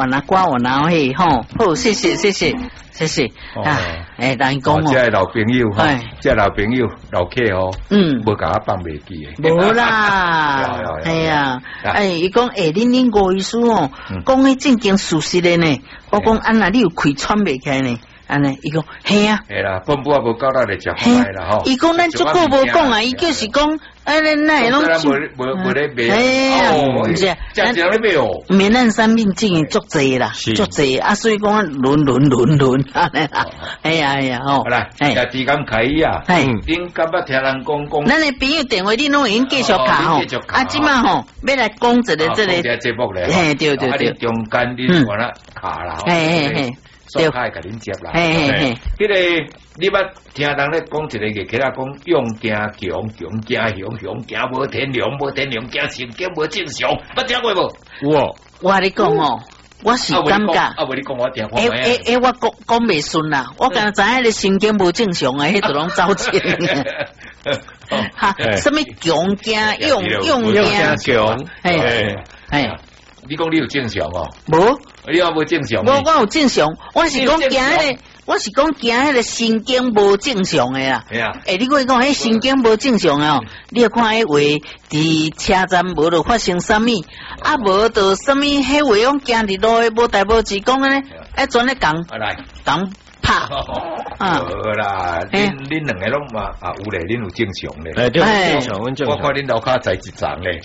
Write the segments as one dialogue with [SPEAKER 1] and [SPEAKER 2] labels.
[SPEAKER 1] 完啊，刮完啊，嘿吼，好，谢谢。啊，人讲哦，
[SPEAKER 2] 这老朋友哈，这老朋友老客哦，无甲我放袂记诶，
[SPEAKER 1] 无啦，系啊，伊讲恁吴医师哦，讲迄正经事实的呢，我讲安那你有亏喘袂开呢？安尼，伊讲嘿啊，
[SPEAKER 2] 系啦，本部也无交代来食饭啦吼。
[SPEAKER 1] 伊讲咱足久无讲啊，伊就是讲，咱那拢
[SPEAKER 2] 无咧卖，
[SPEAKER 1] 哦，
[SPEAKER 2] 食咧卖哦。
[SPEAKER 1] 免咱产品种足济啦，足济啊，所以讲轮，安尼啦，哎呀，吼，
[SPEAKER 2] 好啦，也时间开啊，恁敢捌听人讲，
[SPEAKER 1] 咱的朋友电话你拢已经继续卡吼，啊，即马吼要来讲一个这个
[SPEAKER 2] 节目咧，
[SPEAKER 1] 嘿，对，
[SPEAKER 2] 中间恁完啦卡啦，
[SPEAKER 1] 嘿。
[SPEAKER 2] 对，甲恁接啦。迄个你捌听人咧讲一个个，其他讲勇惊强，强惊雄，雄惊无天良，无天良惊性惊无正常，捌听过无？
[SPEAKER 1] 我你讲哦，我是感觉，
[SPEAKER 2] 无你讲我听。
[SPEAKER 1] 我讲袂顺啦，我敢知影你神经无正常啊，迄都拢走钱。哈，什么强惊勇惊
[SPEAKER 2] 强？
[SPEAKER 1] 嘿。
[SPEAKER 2] 你讲你有正常哦？
[SPEAKER 1] 无，
[SPEAKER 2] 你有无正常？
[SPEAKER 1] 我有正常，我是讲惊迄个神经无正常的啦。你讲迄神经无正常哦，你要看迄话伫车站无就发生啥物，啊无就啥物迄话讲行伫路诶无代无志讲咧，全咧讲拍
[SPEAKER 2] 好啦，恁两个拢嘛有咧，恁有正常咧，
[SPEAKER 3] 正常，
[SPEAKER 2] 我看恁楼骹在一层咧，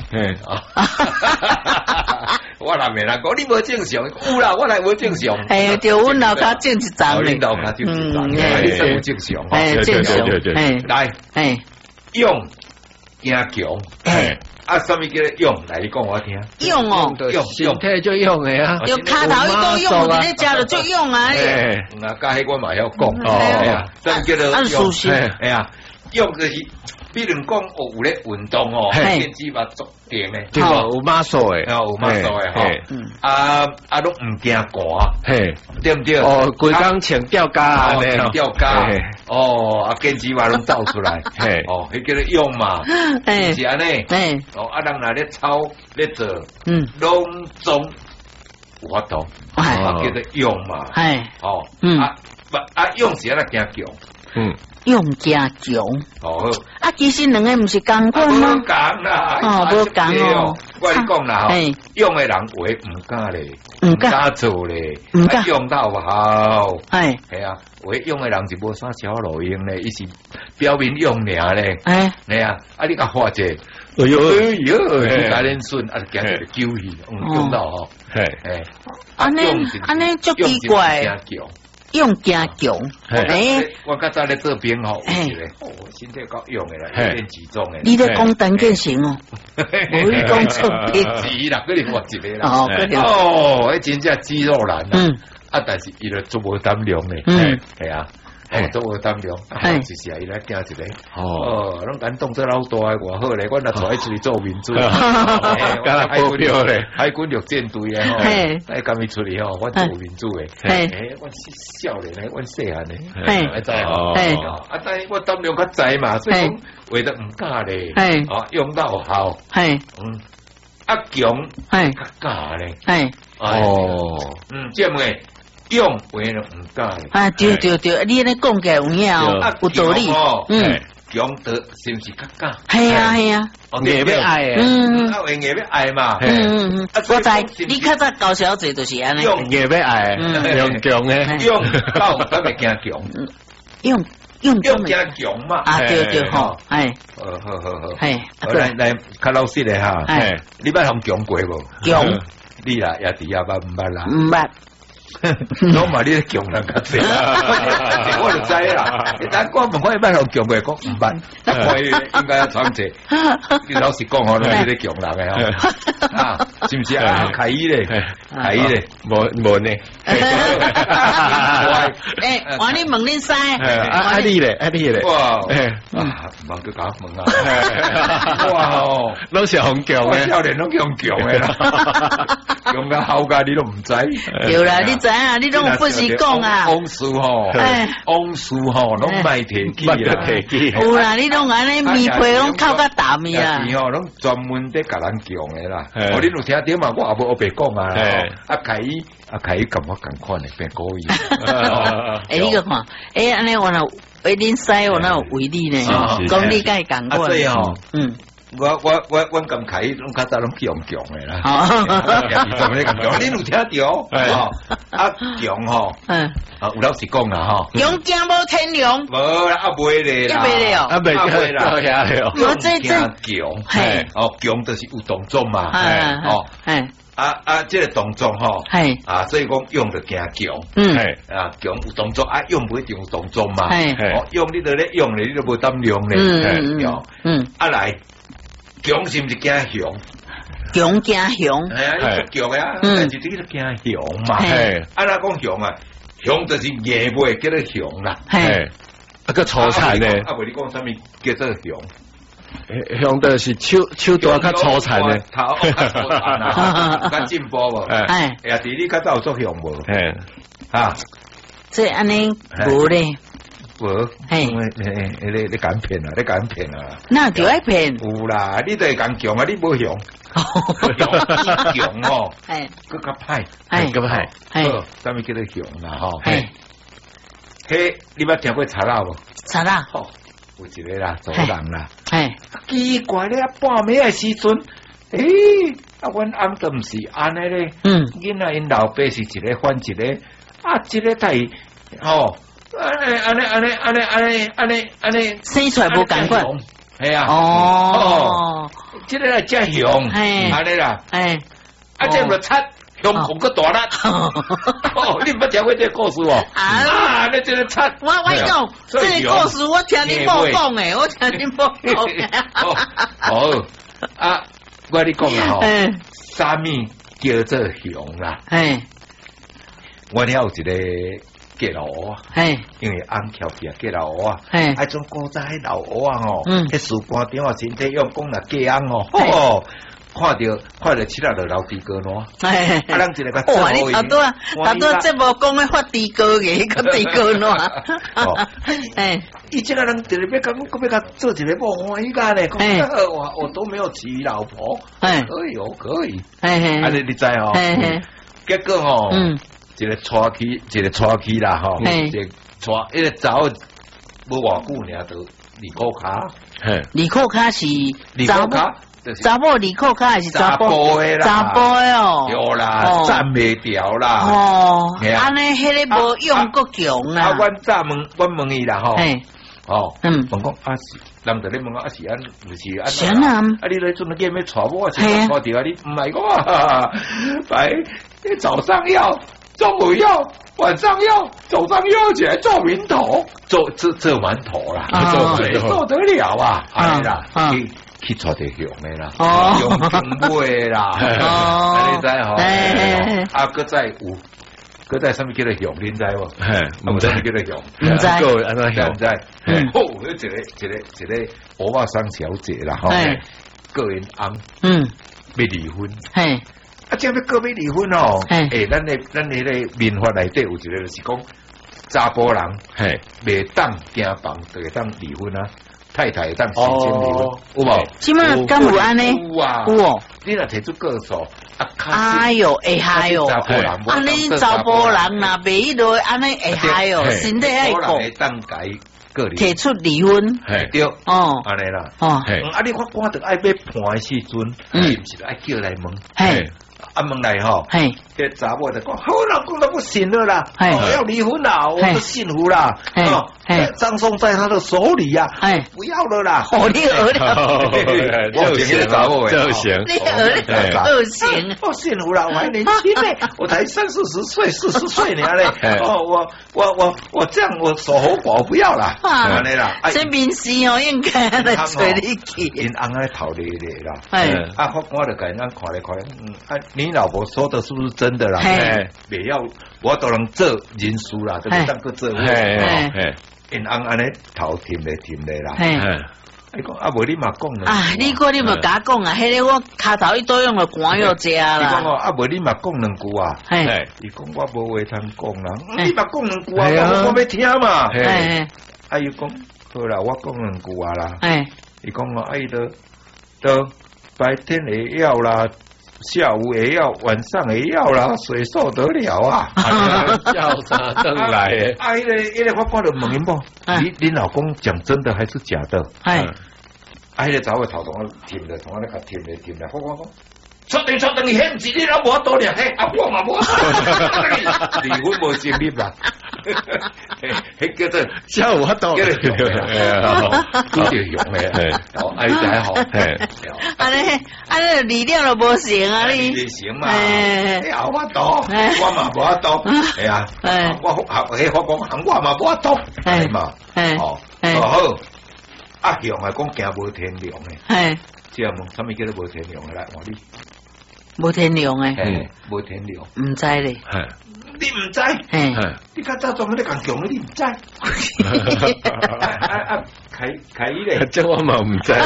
[SPEAKER 2] 我若袂人讲你无正常，有啦，我来无正常，
[SPEAKER 1] 对，阮楼骹正一层咧，
[SPEAKER 2] 恁楼骹正一层，你有正常，
[SPEAKER 1] 正常，
[SPEAKER 2] 来，勇惊强，什么叫勇？来，你讲我听。
[SPEAKER 1] 勇哦，
[SPEAKER 3] 身体就勇的啊，
[SPEAKER 1] 就骹头伊讲勇，我伫咧食就足勇啊。
[SPEAKER 2] 甲迄我嘛要讲哦，真叫做勇。哎呀，勇就是，比如讲有咧运动哦，肩肌嘛足硬诶，
[SPEAKER 3] 对有 muscle 诶，
[SPEAKER 2] 有 muscle 诶，吼，拢唔惊寒，对唔对？
[SPEAKER 3] 哦，规工穿吊架啊，
[SPEAKER 2] 穿吊架，肩肌嘛拢走出来，迄叫做勇嘛，是安尼，人若咧操咧做，拢总有法度，叫做勇嘛，勇是安怎惊强，
[SPEAKER 1] 勇惊强，其实两个毋是共款吗？
[SPEAKER 2] 无共啦，
[SPEAKER 1] 无共哦。
[SPEAKER 2] 我跟你讲啦，勇的人话唔敢咧，唔敢做咧，勇到好，系啊，话勇的人是无啥小路用咧，伊是表面勇尔咧，系啊，你甲发者，哎呦，你甲恁顺，惊一个救去，勇到吼，
[SPEAKER 1] 安尼足奇怪。勇惊强，
[SPEAKER 2] 我较早咧做兵吼，身体够勇诶啦，有点体重诶。
[SPEAKER 1] 你咧讲陈建成哦，无你讲错别
[SPEAKER 2] 是啦，嗰啲我一个啦。迄真正肌肉男啦，但是伊咧做无胆量诶，系啊。做无胆量，就是伊来惊一个，拢敢动作老大诶，偌好咧，阮若带出去做民主，
[SPEAKER 3] 敢保镖咧，
[SPEAKER 2] 海军陆战队诶，吼，敢伊出去吼，阮做民主诶，阮少年诶，阮细汉诶，知但是我胆量较知嘛，所以讲为得唔敢咧，用到好，强较假咧，这么。用为了唔敢
[SPEAKER 1] 对，你咧讲起来有影哦，有道理。
[SPEAKER 2] 强得是毋是较假？
[SPEAKER 1] 系啊，
[SPEAKER 3] 硬要爱
[SPEAKER 2] 硬要爱嘛。
[SPEAKER 1] 我知，你较早搞小姐就是安尼。
[SPEAKER 3] 硬要爱，用强诶，
[SPEAKER 2] 用到咱咪惊强。
[SPEAKER 1] 用
[SPEAKER 2] 惊强嘛。
[SPEAKER 1] 对吼，
[SPEAKER 2] 好，来较老实咧哈。你捌同强过无？
[SPEAKER 1] 强，
[SPEAKER 2] 你啦也伫也捌唔捌啦？
[SPEAKER 1] 唔捌。
[SPEAKER 2] 拢嘛，你咧强人较济，我就知啦。但我问我一摆互强过，讲唔捌，我应该要传者。你老实讲吼，你咧强人诶吼，是毋是啊？开伊咧，无呢。
[SPEAKER 1] 我你问恁
[SPEAKER 3] 师，你咧，
[SPEAKER 2] 哇，唔好去甲问啊！哇，
[SPEAKER 3] 拢是红强诶，
[SPEAKER 2] 少年拢强诶啦，强到好噶，你都唔知。
[SPEAKER 1] 对啦，你知啊？你拢有本事讲啊？
[SPEAKER 2] 往事吼，拢卖提起啦，
[SPEAKER 1] 有啦，你拢安尼面皮拢靠甲淡呀。
[SPEAKER 2] 是吼，拢专门在甲人强诶啦。我恁有听到嘛，我也无白讲啊。凯伊咁我咁款的变故意。
[SPEAKER 1] 你个看，安尼我那恁使我那为例呢，讲你该讲过。
[SPEAKER 2] 对哦，我咁凯伊拢较早拢强的啦。咁你咁强，你有听到？强吼，有老实讲啦吼。
[SPEAKER 1] 强惊无天良。
[SPEAKER 2] 无啦，袂咧啦。
[SPEAKER 3] 袂啦。
[SPEAKER 1] 我这
[SPEAKER 2] 强，强就是有动作嘛。这个动作吼，所以讲用就惊强，强有动作，用不一定有动作嘛，用你就咧用咧，你都无胆量咧，来，强是毋是惊熊？
[SPEAKER 1] 强惊熊，
[SPEAKER 2] 强啊，但是你就惊熊嘛，哪讲熊啊？熊就是野味叫做熊啦，
[SPEAKER 3] 个蔬菜咧，
[SPEAKER 2] 袂你讲啥物叫做熊？
[SPEAKER 3] 用的是手段较粗残的，
[SPEAKER 2] 较进步无？也是你较早有作用无？
[SPEAKER 1] 这安尼无咧，
[SPEAKER 2] 无，你敢骗啊？你敢骗啊？
[SPEAKER 1] 那就爱骗。
[SPEAKER 2] 有啦，你都会敢强啊？你无强，强哦，更较歹，
[SPEAKER 3] 更歹，
[SPEAKER 2] 啥物叫做强啦？吼，嘿，你捌听过查拉无？
[SPEAKER 1] 查拉。
[SPEAKER 2] 有一个啦，做人啦，奇怪咧，半暝的时阵，阮暗都毋是安尼咧，囡仔因老爸是一个换一个，一个太吼，安尼，
[SPEAKER 1] 生出来无共款，
[SPEAKER 2] 系啊，这个来遮熊，安尼啦，这么擦。熊熊个大力，你唔捌听过这个故事哦？你这个惨，
[SPEAKER 1] 我讲这个故事，我听你冇讲诶，我听你冇讲。
[SPEAKER 2] 我你讲啦吼，啥物叫做熊啦？我了有一个吉老鹅，因为红桥边吉老鹅啊，种古早迄老鹅啊吼，迄树干顶啊，身体用讲啦吉红哦。看到起来就流地沟喏，人一个个
[SPEAKER 1] 哇！你头拄这无讲要发地沟嘅，个地沟喏。
[SPEAKER 2] 伊这个人就是要甲做一个不欢喜干咧，我都没有娶老婆，可以哦，可以。你知哦？结果吼，一个娶去啦吼，一个查某无偌久尔就离裤卡，
[SPEAKER 1] 离裤卡是
[SPEAKER 2] 查某。
[SPEAKER 1] 查某离裤卡还是查
[SPEAKER 2] 甫的啦？
[SPEAKER 1] 查甫的哦，
[SPEAKER 2] 有啦，站袂掉啦。
[SPEAKER 1] 安尼迄个无用够强啦。
[SPEAKER 2] 阮问伊啦吼，问讲是，人就咧问讲是安，唔是安？
[SPEAKER 1] 是啊，
[SPEAKER 2] 你来做那个咩娶某啊？是娶掉你唔系讲白，你早上要，中午要，晚上要，早上要起来做馒头，做馒头啦，做得了啊？係啦。去带着熊的啦，用熊尾啦，你知吼？搁再有，搁再什么叫做熊？你知无？唔知叫做熊，
[SPEAKER 1] 唔知
[SPEAKER 2] 安怎熊？唔知？一个欧巴桑小姐啦，吼，个人翁，要离婚，这要个要离婚哦，咱迄个民法内底有一个就是讲，查甫人袂当惊房，就会当离婚啊。太太当事情离婚，有无？
[SPEAKER 1] 起码敢有安尼？
[SPEAKER 2] 有啊，
[SPEAKER 1] 有。
[SPEAKER 2] 你若提出个数，
[SPEAKER 1] 哎哟，会害哟！安尼查甫人若袂落，安尼会害哟，身体爱顾。
[SPEAKER 2] 当改个
[SPEAKER 1] 提出离婚，
[SPEAKER 2] 对，安尼啦，你法官着爱要判的时阵，是毋是爱叫来问？问来吼，这查某就讲，好老公都不行了啦，要离婚啦，我不幸福啦，葬送在他的手里呀，不要了啦。
[SPEAKER 1] 你儿了，
[SPEAKER 2] 我行查某
[SPEAKER 3] 就行，
[SPEAKER 1] 你儿行，
[SPEAKER 2] 我幸福啦，我还年轻呢，我才30-40岁，40岁呢嘞，我这样我守活寡不要啦，安尼啦，
[SPEAKER 1] 这面试哦应该来催你去，
[SPEAKER 2] 因翁爱头咧啦，法官就甲因看来看，你老婆说的是不是真的啦？不要，我都能做人事啦，都当个做。因翁安尼头停咧啦。你讲无你嘛讲
[SPEAKER 1] 你讲你无甲讲啊？迄个我骹头一都用了寒药食啦。
[SPEAKER 2] 你讲无你嘛讲两句啊？伊讲我无话通讲啦。你嘛讲两句啊？我要听嘛。伊讲好啦，我讲两句啊啦。伊讲伊都白天会要啦。 下午也要，晚上也要啦，谁受得了啊？
[SPEAKER 3] 叫啥灯来？
[SPEAKER 2] 那个我就问因某，你老公讲真的还是假的？那个查某头同我甜的，同我那个甜的，我讲。确定，迄唔是你老婆多了，嘿，我嘛无，离婚无成立啦，迄叫做
[SPEAKER 3] 下午多，
[SPEAKER 2] 叫做用诶，你知好，
[SPEAKER 1] 安尼离了就无成啊你，
[SPEAKER 2] 成嘛，你有法度，我嘛无法度，系啊，我讲我嘛无法度，系嘛，好，向来讲行无天良诶，即个问，啥物叫做无天良诶？来，我你。
[SPEAKER 1] 无天良诶，
[SPEAKER 2] 无天良，
[SPEAKER 1] 唔知咧，
[SPEAKER 2] 你唔知，你较早专门咧讲强，你唔知，开咧，
[SPEAKER 3] 这我嘛唔知，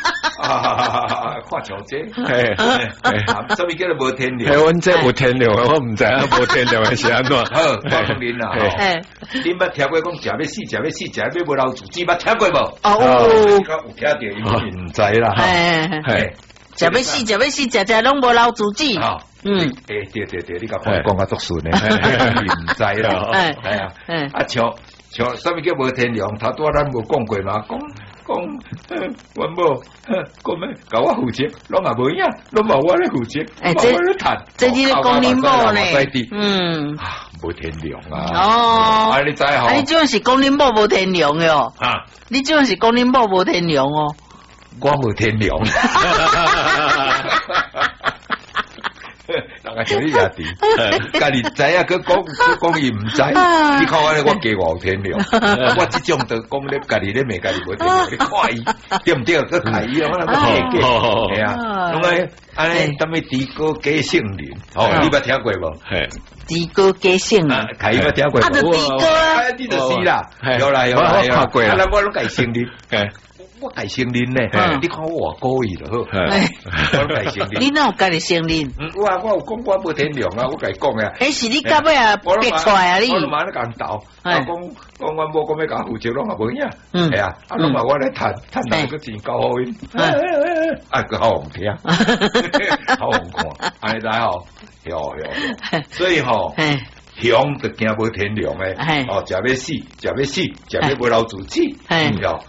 [SPEAKER 2] 看小姐，所以叫做无天良，
[SPEAKER 3] 阮这无天良，我唔知啊，无天良是安怎？
[SPEAKER 2] 好，我讲恁啦，恁捌听过讲食要死，无留住，知捌听过无？有听到，伊唔知啦，
[SPEAKER 1] 食要死，食拢无留住子。
[SPEAKER 2] 对，你甲我讲啊足顺诶，你唔知啦，系啊，像啥物叫无天良？头拄咱无讲过嘛？讲，阮某讲咩？甲我负责，拢也无影，拢嘛我咧负责，我咧谈。
[SPEAKER 1] 这你咧讲恁某呢？
[SPEAKER 2] 无天良啊！你知吼？
[SPEAKER 1] 你这样是讲恁某无天良嘅哦？你这样是讲恁某无天良哦？
[SPEAKER 2] 我无天良，人家像你也知，家己知啊，佢讲伊唔知，你看我加我有天良，我即種就講你家己咧未家己無天良，你看伊對唔對？佢睇伊，我諗係啊，咁啊，安尼等於地哥加姓林，你捌聽過無？
[SPEAKER 1] 地哥加姓林，
[SPEAKER 2] 睇捌聽過無？
[SPEAKER 1] 就地哥，
[SPEAKER 2] 你就是啦，有啦，
[SPEAKER 3] 我看過啦，
[SPEAKER 2] 我攏改姓林。我改姓林呢，你看我故意了好，我改姓林。
[SPEAKER 1] 你哪有家己姓林？
[SPEAKER 2] 我有讲我无天良啊，我改讲啊。
[SPEAKER 1] 迄是你到尾啊逼出来啊你。
[SPEAKER 2] 我马上讲斗，讲我冇讲要讲负责拢也无影，系啊，拢话我咧谈来个真高好音，佢好唔聽，好唔看，安尼知吼，有，所以吼。凶就惊无天良诶，食要死，食要无留住子，哟，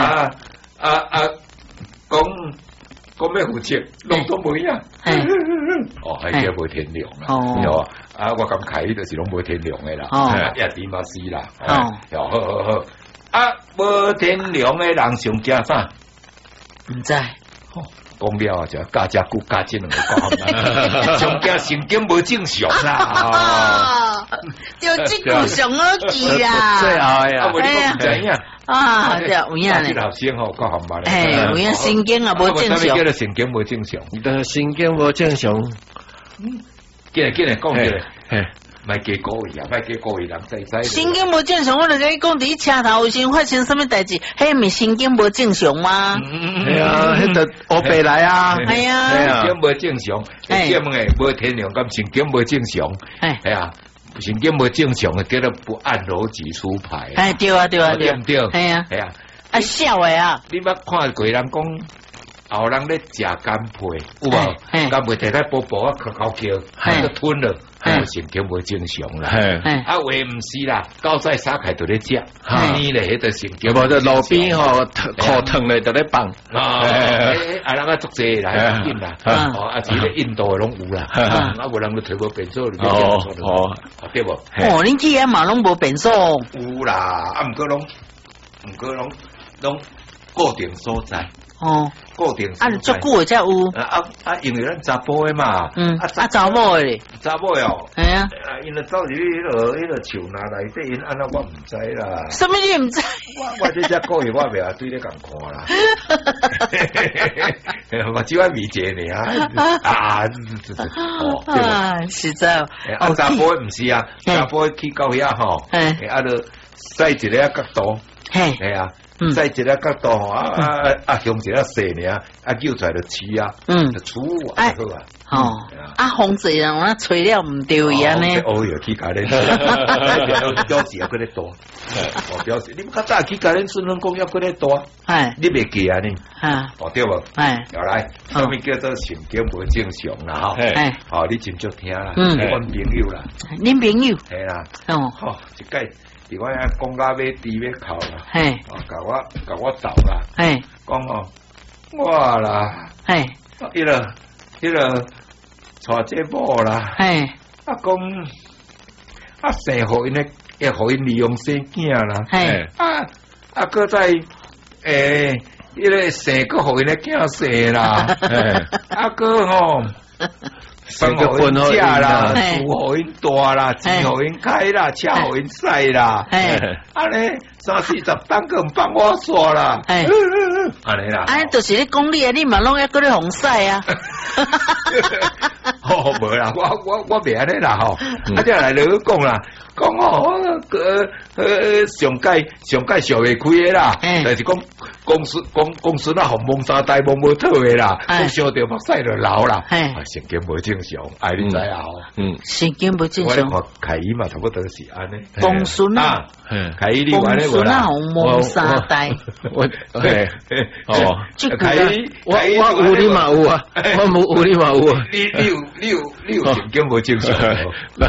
[SPEAKER 2] 讲要负责，拢都无影，係叫无天良啦，哟，我咁開就是拢無天良诶啦，也點嘛死啦，好，無天良诶人上驚啥？
[SPEAKER 1] 唔知。
[SPEAKER 2] 讲了啊，就加只句加这两个讲，上惊神经无正常啦，
[SPEAKER 1] 就这句上好记啦，
[SPEAKER 3] 最后呀，
[SPEAKER 2] 我你怎样
[SPEAKER 1] 啊？对，有影咧，
[SPEAKER 2] 老先好讲好嘛咧，
[SPEAKER 1] 哎，有影神经啊无正常，
[SPEAKER 2] 叫做神经无正常，
[SPEAKER 3] 神經無正常，
[SPEAKER 2] 今日講嘅，咪加故意啊，咪加故意人仔。
[SPEAKER 1] 神經無正常，我就甲你講，伫車頭有先發生什麼代志，迄咪神經無正常嗎？
[SPEAKER 3] 係啊，迄個烏白來啊，
[SPEAKER 1] 係啊，
[SPEAKER 2] 神經無正常，即問誒無天良，咁神經無正常，係啊，神經無正常嘅叫做不按邏輯出牌。
[SPEAKER 1] 係對啊，對啊，
[SPEAKER 2] 對唔對？
[SPEAKER 1] 係啊，
[SPEAKER 2] 係啊，
[SPEAKER 1] 啊笑誒啊！
[SPEAKER 2] 你捌看過人講？後人咧食干貝，有無？干貝摕來薄薄啊，口橋，都吞了，神經無正常啦。啊，話唔是啦，到在沙開度咧食，呢咧迄個神經。
[SPEAKER 3] 無就路邊吼，烤湯咧就咧放。
[SPEAKER 2] 啊，人啊足濟啦，印啦，啊，似咧印度誒攏有啦，啊，無人都推無便所，對無？
[SPEAKER 1] 哦，恁去遐嘛攏無便所？
[SPEAKER 2] 有啦，啊，毋過攏固定所在。
[SPEAKER 1] 哦，
[SPEAKER 2] 固定
[SPEAKER 1] 啊，足久诶才有。
[SPEAKER 2] 因為咱查甫诶嘛，
[SPEAKER 1] 查某诶，
[SPEAKER 2] 查某哦，
[SPEAKER 1] 系啊，
[SPEAKER 2] 因為走入迄個樹林內底，因安那我唔知啦。
[SPEAKER 1] 什麼你唔知？
[SPEAKER 2] 我這只個月我未啊對你咁看啦，我只係未借你啊，
[SPEAKER 1] 實在。
[SPEAKER 2] 查甫唔是啊，查甫去到遐吼，啊，就使一個角度，係啊。 在一个角度向一个细呢，叫出来就饲啊，就处啊，好啊。
[SPEAKER 1] 哦，风济人我吹了唔对伊安尼。
[SPEAKER 2] 哦哟，去家咧，表示啊，佢咧多。表示你较早去家咧，顺丰公约佢咧多。係，你未记啊呢？哦对无？係，又来，什么叫做神经无正常啦？吼，係，哦，你真足听啦，阮朋友啦，
[SPEAKER 1] 恁朋友
[SPEAKER 2] 係啦，哦，一解，伫我遐讲到尾猪尾口啦，係，甲我斗啦，係，讲哦，我啦，係，迄个。娶这某啦，係講生互因咧，會互因利用生囝啦，係閣在迄個生閣互因咧囝生啦，閣吼分互因食啦，厝互因大啦，錢互因開啦，車互因駛啦，安尼30-40當個唔幫我刷啦，安尼啦，
[SPEAKER 1] 就是你講你啊，你嘛攏要嗰啲紅曬啊。
[SPEAKER 2] 哦，无啦，我袂安尼啦吼，即来就讲啦，讲上届上未开的啦，但是讲公司那红蒙沙呆蒙无讨的啦，讲烧着目屎就流啦，神经无正常，爱你知啊吼，
[SPEAKER 1] 神经无正常。
[SPEAKER 2] 我看凯伊嘛差不多是安尼，
[SPEAKER 1] 公司啊，
[SPEAKER 2] 凯伊你安尼无啦，
[SPEAKER 1] 红蒙沙呆，
[SPEAKER 3] 哦，凯伊我有你嘛有啊，我冇有你嘛有啊，
[SPEAKER 2] 你有神经无正常，
[SPEAKER 3] 有，对，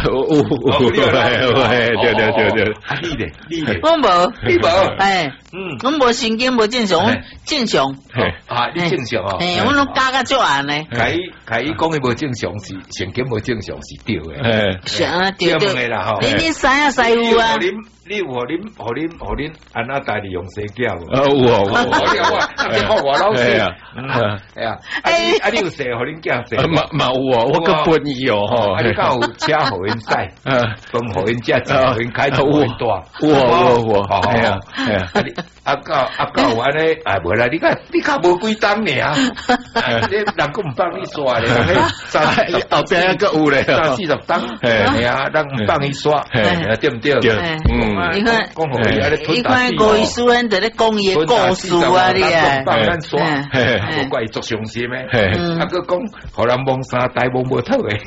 [SPEAKER 1] 你咧，我无，你无，我无神经无正常，正常，
[SPEAKER 2] 你正常哦，
[SPEAKER 1] 我拢加个足暗咧，
[SPEAKER 2] 凯伊讲的无正常是神经无正常是对的，
[SPEAKER 1] 是啊，对，你使啊使有啊。
[SPEAKER 2] 你有互恁安那代理用生囝无？
[SPEAKER 3] 我
[SPEAKER 2] 老师啊，係啊，你有生互恁囝生？
[SPEAKER 3] 嘛有啊，我個本意哦，吼，
[SPEAKER 2] 你敢有車互因駛，飯互因食，錢互因開，互因大，
[SPEAKER 3] 有，
[SPEAKER 2] 係啊，到有安尼，無啦，你較無幾檔爾，你人個唔幫你刷咧，
[SPEAKER 3] 後邊個有咧
[SPEAKER 2] ，30-40檔，係啊，人唔幫你刷，對唔對？
[SPEAKER 1] 你看，你看郭医師人在咧講伊個故事啊，你啊，
[SPEAKER 2] 幫咱刷，無怪伊足傷心誒，佢講，互人蒙三代蒙無透誒，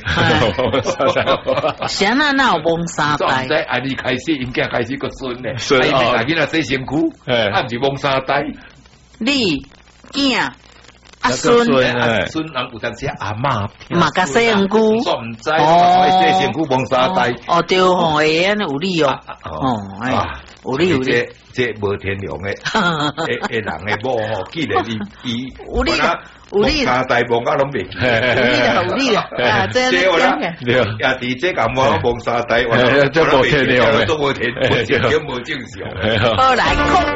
[SPEAKER 1] 啥那有蒙三代？
[SPEAKER 2] 唔知阿你開始，因囝開始個孫咧，伊咪阿囡仔洗身軀，唔是蒙三代，
[SPEAKER 1] 你囝。阿孫
[SPEAKER 2] 人有當時阿嬷
[SPEAKER 1] 嘛甲洗身軀，
[SPEAKER 2] 我唔知，我洗身軀蒙三代。
[SPEAKER 1] 哦對吼，會安尼有理哦，有理。
[SPEAKER 2] 這無天良嘅人嘅某吼，既然伊
[SPEAKER 1] 有理啦，有理啦，
[SPEAKER 2] 三代蒙啊攏袂記，
[SPEAKER 1] 有理啦，這樣嘅，
[SPEAKER 2] 也佇這個蒙蒙三代，我
[SPEAKER 3] 這無天良嘅，
[SPEAKER 2] 都無天，無正常。
[SPEAKER 1] 好來講。